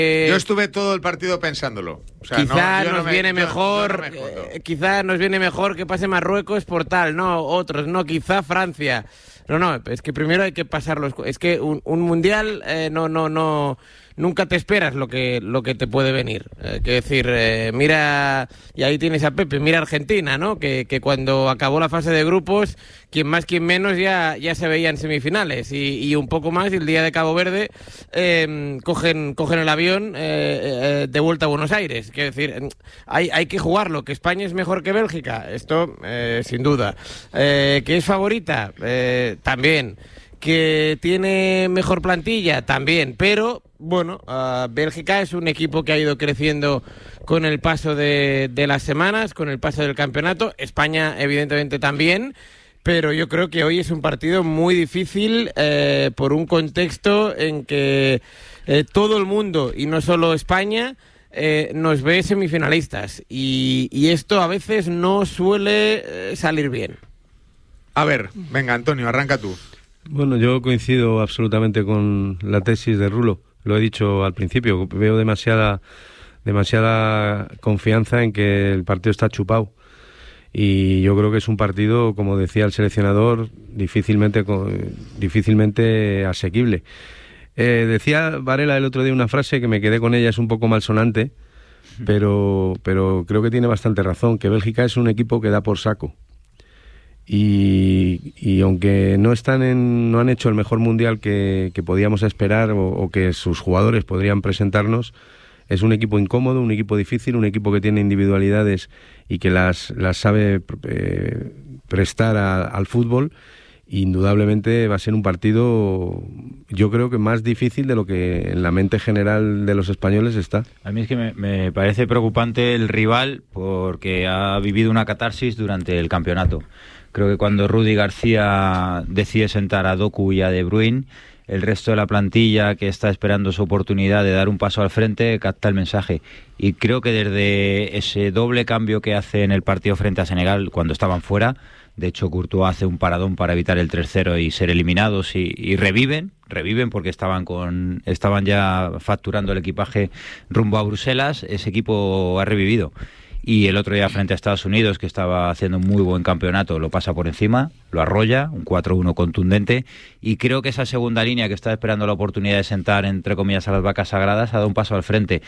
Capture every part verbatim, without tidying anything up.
Eh, yo estuve todo el partido pensándolo. O sea, quizá no, nos no me, viene yo, mejor, yo no me eh, quizá nos viene mejor que pase Marruecos por tal, no, otros, no, quizá Francia. No, no, es que primero hay que pasar los... Es que un, un mundial eh, no, no, no... Nunca te esperas lo que lo que te puede venir. Eh, quiero decir, eh, mira, y ahí tienes a Pepe, mira Argentina, ¿no? Que, que cuando acabó la fase de grupos, quien más, quien menos, ya, ya se veía en semifinales. Y, y un poco más, y el día de Cabo Verde, eh, cogen, cogen el avión eh, eh, de vuelta a Buenos Aires. Quiero decir, hay, hay que jugarlo. Que España es mejor que Bélgica, esto eh, sin duda. Eh, que es favorita, eh, también. Que tiene mejor plantilla, también, pero bueno, uh, Bélgica es un equipo que ha ido creciendo con el paso de, de las semanas, con el paso del campeonato. España evidentemente también, pero yo creo que hoy es un partido muy difícil eh, por un contexto en que eh, todo el mundo, y no solo España, eh, nos ve semifinalistas, y, y esto a veces no suele eh, salir bien. A ver, venga Antonio, arranca tú. Bueno, yo coincido absolutamente con la tesis de Rulo. Lo he dicho al principio, veo demasiada demasiada confianza en que el partido está chupado. Y yo creo que es un partido, como decía el seleccionador, difícilmente difícilmente asequible. Eh, decía Varela el otro día una frase que me quedé con ella, es un poco malsonante, pero, pero creo que tiene bastante razón, que Bélgica es un equipo que da por saco. Y, y aunque no están en, no han hecho el mejor mundial que, que podíamos esperar o, o que sus jugadores podrían presentarnos, es un equipo incómodo, un equipo difícil, un equipo que tiene individualidades y que las, las sabe eh, prestar a, al fútbol. Indudablemente va a ser un partido, yo creo que más difícil de lo que en la mente general de los españoles está. A mí es que me, me parece preocupante el rival porque ha vivido una catarsis durante el campeonato. Creo que cuando Rudy García decide sentar a Doku y a De Bruyne, el resto de la plantilla que está esperando su oportunidad de dar un paso al frente capta el mensaje. Y creo que desde ese doble cambio que hace en el partido frente a Senegal cuando estaban fuera, de hecho Courtois hace un paradón para evitar el tres cero y ser eliminados y, y reviven, reviven porque estaban con estaban ya facturando el equipaje rumbo a Bruselas, ese equipo ha revivido. Y el otro día frente a Estados Unidos, que estaba haciendo un muy buen campeonato, lo pasa por encima, lo arrolla, un cuatro uno contundente, y creo que esa segunda línea que está esperando la oportunidad de sentar, entre comillas, a las vacas sagradas, ha dado un paso al frente.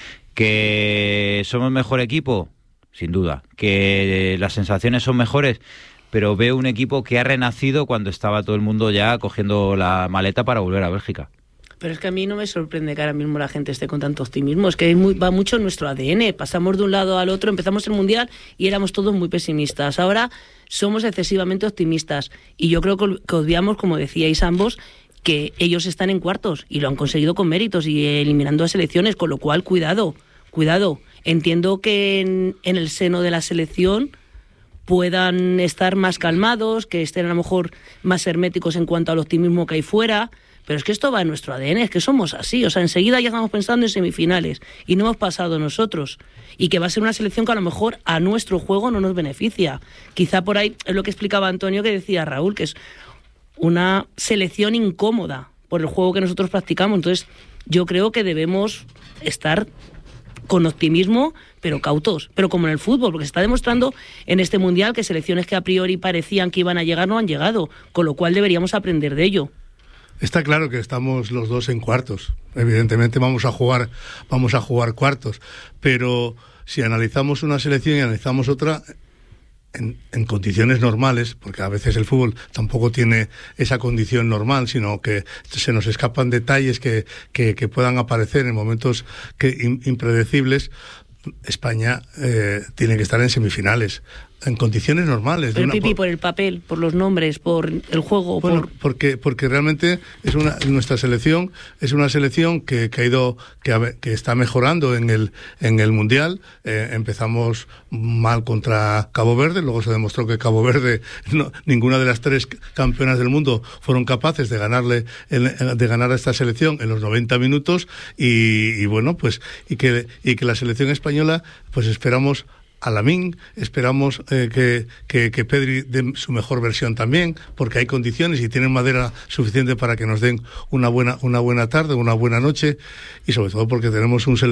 ¿Que somos mejor equipo? Sin duda. ¿Que las sensaciones son mejores? Pero veo un equipo que ha renacido cuando estaba todo el mundo ya cogiendo la maleta para volver a Bélgica. Pero es que a mí no me sorprende que ahora mismo la gente esté con tanto optimismo. Es que es muy, va mucho en nuestro A D N. Pasamos de un lado al otro, empezamos el Mundial y éramos todos muy pesimistas. Ahora somos excesivamente optimistas. Y yo creo que, que obviamos, como decíais ambos, que ellos están en cuartos y lo han conseguido con méritos y eliminando a selecciones. Con lo cual, cuidado, cuidado. Entiendo que en, en el seno de la selección puedan estar más calmados, que estén a lo mejor más herméticos en cuanto al optimismo que hay fuera. Pero es que esto va en nuestro A D N, es que somos así, o sea, enseguida ya estamos pensando en semifinales y no hemos pasado nosotros, y que va a ser una selección que a lo mejor a nuestro juego no nos beneficia. Quizá por ahí es lo que explicaba Antonio, que decía Raúl, que es una selección incómoda por el juego que nosotros practicamos. Entonces yo creo que debemos estar con optimismo, pero cautos, pero como en el fútbol, porque se está demostrando en este Mundial que selecciones que a priori parecían que iban a llegar no han llegado, con lo cual deberíamos aprender de ello. Está claro que estamos los dos en cuartos. Evidentemente vamos a jugar, vamos a jugar cuartos. Pero si analizamos una selección y analizamos otra en, en condiciones normales, porque a veces el fútbol tampoco tiene esa condición normal, sino que se nos escapan detalles que, que, que puedan aparecer en momentos que, in, impredecibles. España eh, tiene que estar en semifinales en condiciones normales. Pero de una, Pipi, por, por el papel, por los nombres, por el juego. Bueno, por... porque porque realmente es una nuestra selección es una selección que, que ha ido que, ha, que está mejorando en el en el mundial. Eh, empezamos mal contra Cabo Verde, luego se demostró que Cabo Verde no, ninguna de las tres campeonas del mundo fueron capaces de ganarle de ganar a esta selección en los noventa minutos y, y bueno pues y que y que la selección española pues esperamos a Lamine, esperamos eh, que, que, que Pedri dé su mejor versión también, porque hay condiciones y tienen madera suficiente para que nos den una buena, una buena tarde, una buena noche, y sobre todo porque tenemos un